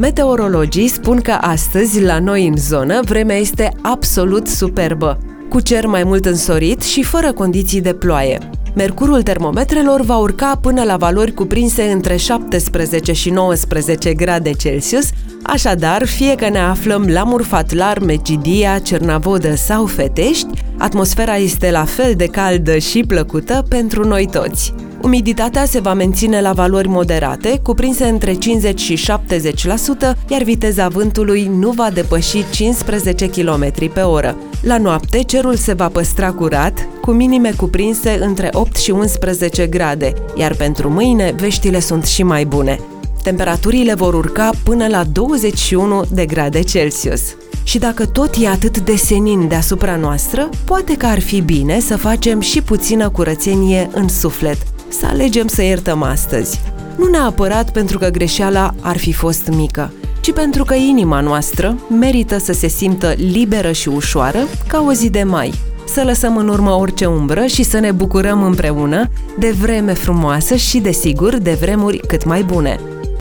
Meteorologii spun că astăzi, la noi în zonă, vremea este absolut superbă, cu cer mai mult însorit și fără condiții de ploaie. Mercurul termometrelor va urca până la valori cuprinse între 17 și 19 grade Celsius, așadar, fie că ne aflăm la Murfatlar, Mecidia, Cernavodă sau Fetești, atmosfera este la fel de caldă și plăcută pentru noi toți. Umiditatea se va menține la valori moderate, cuprinse între 50 și 70%, iar viteza vântului nu va depăși 15 km pe oră. La noapte, cerul se va păstra curat, cu minime cuprinse între 8 și 11 grade, iar pentru mâine veștile sunt și mai bune. Temperaturile vor urca până la 21 de grade Celsius. Și dacă tot e atât de senin deasupra noastră, poate că ar fi bine să facem și puțină curățenie în suflet. Să alegem să iertăm astăzi. Nu neapărat pentru că greșeala ar fi fost mică, ci pentru că inima noastră merită să se simtă liberă și ușoară ca o zi de mai. Să lăsăm în urmă orice umbră și să ne bucurăm împreună de vreme frumoasă și, desigur, de vremuri cât mai bune.